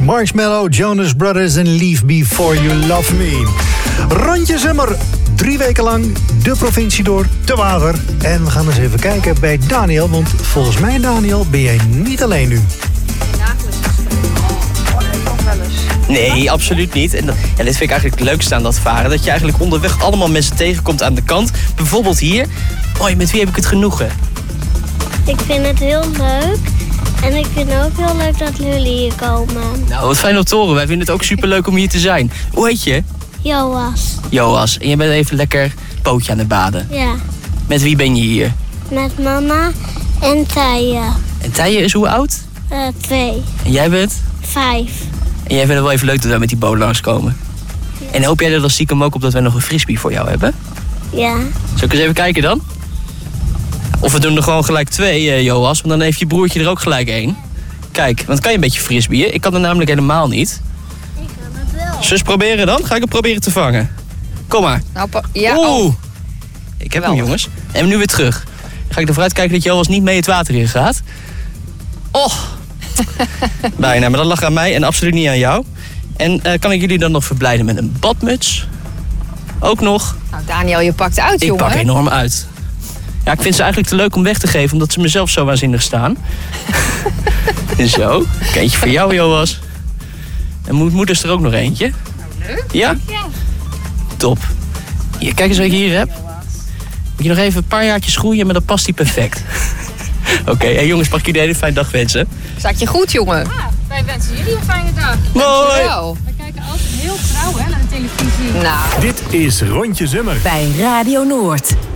Marshmallow, Jonas Brothers en Leave Before You Love Me. Rondje Zomer, 3 weken lang de provincie door te water. En we gaan eens even kijken bij Daniel, want volgens mij, Daniel, ben jij niet alleen nu. Nee, absoluut niet. En dit vind ik eigenlijk het leukste aan dat varen. Dat je eigenlijk onderweg allemaal mensen tegenkomt aan de kant. Bijvoorbeeld hier. Hoi, met wie heb ik het genoegen? Ik vind het heel leuk. En ik vind ook heel leuk dat jullie hier komen. Nou, wat fijn om te horen. Wij vinden het ook superleuk om hier te zijn. Hoe heet je? Joas. Joas. En je bent even lekker pootje aan het baden. Ja. Met wie ben je hier? Met mama en Tije. En Tije is hoe oud? 2. En jij bent? 5. En jij vindt het wel even leuk dat wij met die boot langskomen. Ja. En hoop jij er dan stiekem ook op dat wij nog een frisbee voor jou hebben? Ja. Zal ik eens even kijken dan? Of we doen er gewoon gelijk 2, Joas. Want dan heeft je broertje er ook gelijk 1. Kijk, want kan je een beetje frisbeeën? Ik kan het namelijk helemaal niet. Ik kan het wel. Zullen we eens proberen dan? Ga ik hem proberen te vangen. Kom maar. Nou, ja, Oeh. Ik heb hem, jongens. En nu weer terug. Ga ik ervoor uitkijken dat Joas niet mee het water in gaat. Oh. Bijna, maar dat lag aan mij en absoluut niet aan jou. En kan ik jullie dan nog verblijden met een badmuts? Ook nog. Nou, Daniel, je pakt uit, jongen. Ik pak enorm uit. Ja, ik vind ze eigenlijk te leuk om weg te geven, omdat ze mezelf zo waanzinnig staan. Zo, eentje voor jou, Joas. En moeder is er ook nog eentje. Nou, leuk. Ja? Ja. Top. Hier, kijk eens wat ik hier heb. Moet je nog even een paar jaartjes groeien, maar dan past die perfect. Oké, hey jongens, mag ik jullie een hele fijne dag wensen? Staat je goed, jongen? Ja, wij wensen jullie een fijne dag. Mooi! Dankjewel. We kijken altijd heel trouw naar de televisie. Nou. Dit is Rondje Zomer bij Radio Noord.